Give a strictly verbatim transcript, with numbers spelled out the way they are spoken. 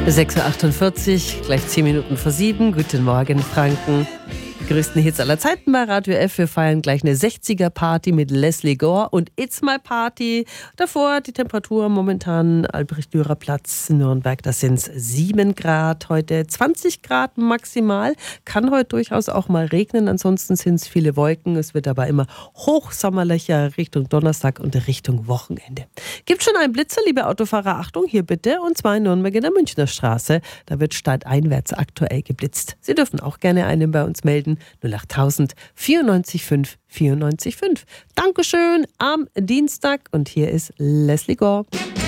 sechs Uhr achtundvierzig, gleich zehn Minuten vor sieben. Guten Morgen, Franken. Die größten Hits aller Zeiten bei Radio F. Wir feiern gleich eine sechziger-Party mit Leslie Gore und It's My Party. Davor die Temperatur momentan Albrecht-Dürer-Platz, Nürnberg, das sind sieben Grad. Heute zwanzig Grad maximal. Kann heute durchaus auch mal regnen, ansonsten sind es viele Wolken. Es wird aber immer hochsommerlicher Richtung Donnerstag und Richtung Wochenende. Gibt schon einen Blitzer, liebe Autofahrer, Achtung, hier bitte, und zwar in Nürnberg in der Münchner Straße. Da wird stadteinwärts aktuell geblitzt. Sie dürfen auch gerne einen bei uns melden. null achttausend vierundneunzig fünf vierundneunzig fünf. Dankeschön am Dienstag und hier ist Leslie Gore.